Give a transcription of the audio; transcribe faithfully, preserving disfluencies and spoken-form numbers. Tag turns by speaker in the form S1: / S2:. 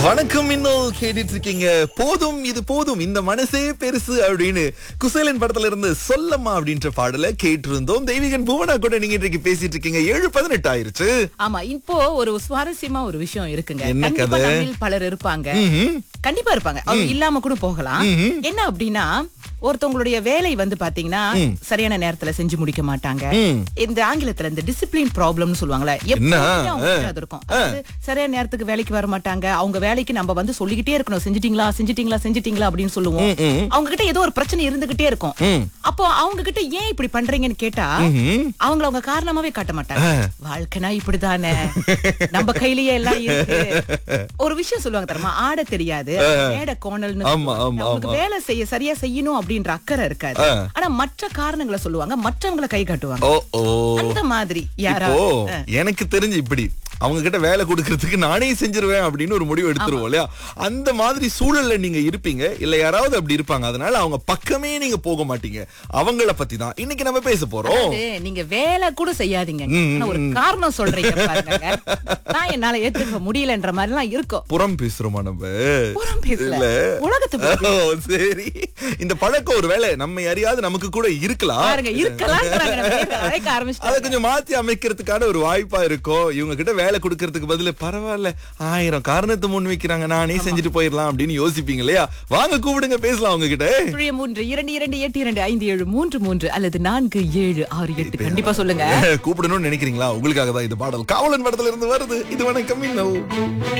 S1: வணக்கம். இன்னும் கேட்டுட்டு இருக்கீங்க. போதும் இது போதும் இந்த மனசே பெருசு அப்படின்னு குசேலன் படத்துல இருந்து சொல்லம்மா அப்படின்ற பாடல கேட்டு இருந்தோம். தெய்வீகன் புவனா கூட நீங்க இன்றைக்கு பேசிட்டு இருக்கீங்க. ஏழு பதினெட்டு ஆயிருச்சு.
S2: ஆமா, இப்போ ஒரு சுவாரஸ்யமா ஒரு விஷயம் இருக்குங்க.
S1: என்ன
S2: கண்டிப்பா
S1: கதை?
S2: நம்மில் பலர் இருப்பாங்க,
S1: ம்ஹும்.
S2: கண்டிப்பா இருப்பாங்க, அவங்க இல்லாம கூட போகலாம்.
S1: ம்ஹும்.
S2: என்ன அப்படின்னா, ஒருத்தவங்களுடைய வேலை வந்து பாத்தீங்கன்னா சரியான நேரத்துல செஞ்சு முடிக்க மாட்டாங்க.
S1: ம்.
S2: இந்த ஆங்கிலத்துல இந்த டிசிப்ளின் ப்ராப்ளம்னு சொல்லுவாங்கல்ல, எப்பவுமே அவங்களுக்கு அது இருக்கும். அதாவது சரியான நேரத்துக்கு வேலைக்கு வர மாட்டாங்க. அவங்க வேலைக்கு நம்ம வந்து சொல்லிக்கிட்டே இருக்கணும், செஞ்சிட்டீங்களா செஞ்சிட்டீங்களா செஞ்சிட்டீங்களா அப்படின்னு சொல்லுவோம். அவங்க கிட்ட ஏதோ ஒரு பிரச்சனை இருந்துகிட்டே இருக்கும். அப்போ அவங்க கிட்ட ஏன் இப்படி பண்றீங்கன்னு கேட்டா அவங்கள அவங்க காரணமாவே காட்ட மாட்டாங்க. வாழ்க்கைனா இப்படிதானே, நம்ம கையிலேயே எல்லாம் இருக்கு. ஒரு விஷயம் சொல்லுவாங்க தெரியுமா, ஆட தெரியாது மேட கோணல்னு.
S1: ஆமா, ஆமா,
S2: அவங்களுக்கு
S1: ஆமா.
S2: வேலை செய்ய சரியா செய்யணும் அப்படின்ற அக்கறை இருக்காது. ஆனா மற்ற காரணங்களை சொல்லுவாங்க, மற்றவங்களை கை காட்டுவாங்க.
S1: ஓ ஓ
S2: அந்த மாதிரி
S1: இப்போ
S2: யாராவது
S1: எனக்கு தெரிஞ்சு இப்படி அவங்க கிட்ட வேலை கொடுக்கறதுக்கு நானே செஞ்சிருவேன் அப்படின்னு ஒரு முடிவு எடுத்துருவோம் இல்லையா? அந்த மாதிரி சூழல்ல நீங்க இருப்பீங்க, இல்ல யாராவது அப்படி இருப்பாங்க. அதனால அவங்க பக்கமே நீங்க போக மாட்டீங்க. அவங்கள பத்தி தான் இன்னைக்கு நம்ம பேச போறோம்.
S2: அதாவது, நீங்க வேலை கூட செய்யாதீங்க, ஆனா ஒரு காரணம் சொல்றீங்க பாருங்க, நான் என்னால ஏத்துக்க முடியலன்ற மாதிரி எல்லாம் இருக்கும்.
S1: புறம் பேசுறோமா நம்ம?
S2: புறம் பேசல,
S1: இல்ல.
S2: உலகத்தை பத்தி.
S1: ஓ, சரி. இந்த பழக்கம் ஒரு வேளை நம்ம யாரையாவது நமக்கு கூட இருக்கலாம்.
S2: பாருங்க, இருக்கலாம்ங்கறாங்க, நம்ம பேச அழைக்க
S1: அதை
S2: ஆரம்பிச்சிட்டாங்க.
S1: கொஞ்சம் மாத்தி அமைக்கிறதுக்கான ஒரு வாய்ப்பா இருக்கும். இவங்க கிட்ட வேலை கொடுக்கறதுக்கு பதிலா பரவாயில்ல, ஆயிரம் காரணத்தை முன் வைக்கிறாங்க, நானே செஞ்சுட்டு போயிடலாம் அப்படின்னு யோசிப்பீங்க இல்லையா? வாங்க கூப்பிடுங்க, பேசலாம் அவங்க கிட்ட.
S2: சுழியம் மூன்று இரண்டு இரண்டு எட்டு இரண்டு ஐந்து ஏழு மூன்று மூன்று அல்லது நான்கு ஏழு ஆறு எட்டு கண்டிப்பா சொல்லுங்க.
S1: கூப்பிடணும்னு நினைக்கிறீங்களா? உங்களுக்காக தான் இந்த பாடல் காவலன் படத்துல இருந்து வருது. இது வணக்கம் இன்னும்